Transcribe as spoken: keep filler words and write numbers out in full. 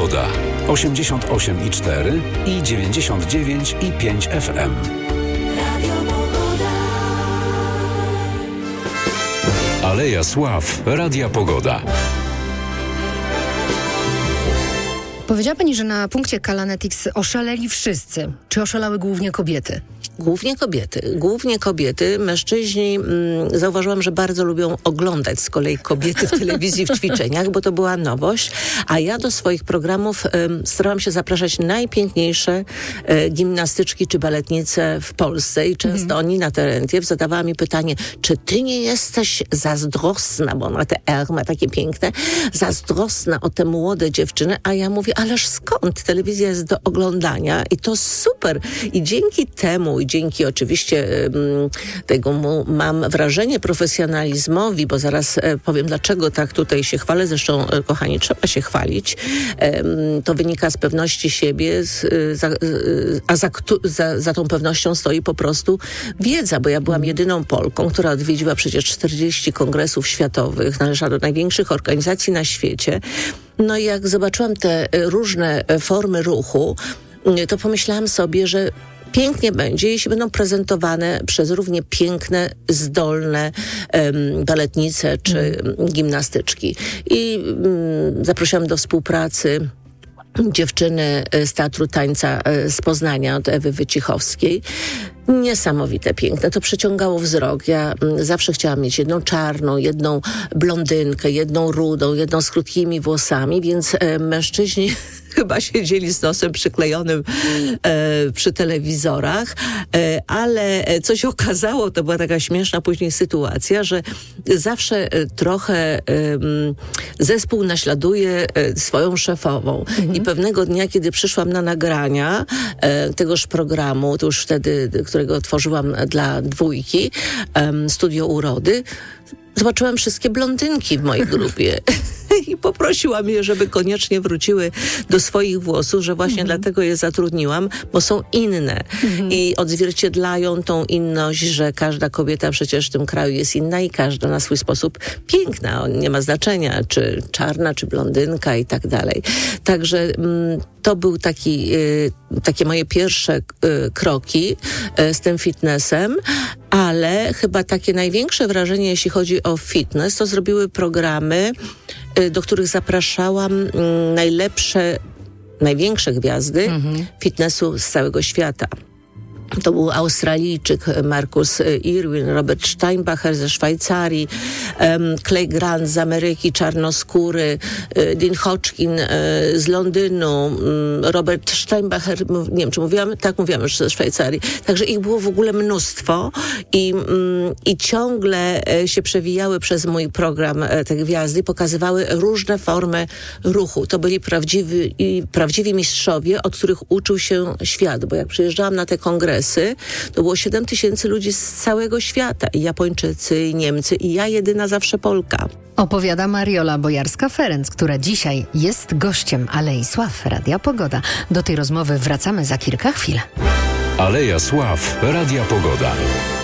Pogoda. osiemdziesiąt osiem i cztery i dziewięćdziesiąt dziewięć i pięć F M. Aleja Sław. Radia Pogoda. Powiedziała pani, że na punkcie Kalanetics oszaleli wszyscy. Czy oszalały głównie kobiety? Głównie kobiety. Głównie kobiety. Mężczyźni mm, zauważyłam, że bardzo lubią oglądać z kolei kobiety w telewizji w ćwiczeniach, bo to była nowość. A ja do swoich programów ym, starałam się zapraszać najpiękniejsze y, gimnastyczki czy baletnice w Polsce i często mm. oni na Terentiew zadawała mi pytanie, czy ty nie jesteś zazdrosna, bo ona te R ma takie piękne, zazdrosna o te młode dziewczyny, a ja mówię, ależ skąd? Telewizja jest do oglądania i to super. I dzięki temu dzięki oczywiście tego mam wrażenie profesjonalizmowi, bo zaraz powiem, dlaczego tak tutaj się chwalę. Zresztą, kochani, trzeba się chwalić. To wynika z pewności siebie, a za, za, za tą pewnością stoi po prostu wiedza, bo ja byłam jedyną Polką, która odwiedziła przecież czterdzieści kongresów światowych, należała do największych organizacji na świecie. No i jak zobaczyłam te różne formy ruchu, to pomyślałam sobie, że pięknie będzie, jeśli będą prezentowane przez równie piękne, zdolne um, baletnice czy mm. gimnastyczki. I um, zaprosiłam do współpracy dziewczyny z Teatru Tańca z Poznania, od Ewy Wycichowskiej. Niesamowite, piękne. To przyciągało wzrok. Ja m, zawsze chciałam mieć jedną czarną, jedną blondynkę, jedną rudą, jedną z krótkimi włosami, więc e, mężczyźni chyba siedzieli z nosem przyklejonym e, przy telewizorach, e, ale co się okazało, to była taka śmieszna później sytuacja, że zawsze e, trochę e, zespół naśladuje e, swoją szefową. Mhm. I pewnego dnia, kiedy przyszłam na nagrania e, tegoż programu, to już wtedy, którego tworzyłam dla dwójki, um, Studio Urody, zobaczyłam wszystkie blondynki w mojej grupie. I poprosiłam je, żeby koniecznie wróciły do swoich włosów, że właśnie mhm. dlatego je zatrudniłam, bo są inne mhm. i odzwierciedlają tą inność, że każda kobieta przecież w tym kraju jest inna i każda na swój sposób piękna. Nie ma znaczenia, czy czarna, czy blondynka i tak dalej. Także mm, to był taki, y, takie moje pierwsze y, kroki y, z tym fitnessem, ale chyba takie największe wrażenie, jeśli chodzi o fitness, to zrobiły programy, y, do których zapraszałam y, najlepsze, największe gwiazdy mhm. fitnessu z całego świata. To był Australijczyk Marcus Irwin, Robert Steinbacher ze Szwajcarii, um, Clay Grant z Ameryki, czarnoskóry, uh, Dean Hodgkin uh, z Londynu, um, Robert Steinbacher, nie wiem, czy mówiłam? Tak, mówiłam już ze Szwajcarii. Także ich było w ogóle mnóstwo i, um, i ciągle uh, się przewijały przez mój program uh, te gwiazdy, pokazywały różne formy ruchu. To byli prawdziwi, i, prawdziwi mistrzowie, od których uczył się świat, bo jak przyjeżdżałam na te kongresy, to było siedem tysięcy ludzi z całego świata. I Japończycy, i Niemcy, i ja jedyna zawsze Polka. Opowiada Mariola Bojarska-Ferenc, która dzisiaj jest gościem Alei Sław Radia Pogoda. Do tej rozmowy wracamy za kilka chwil. Aleja Sław Radia Pogoda.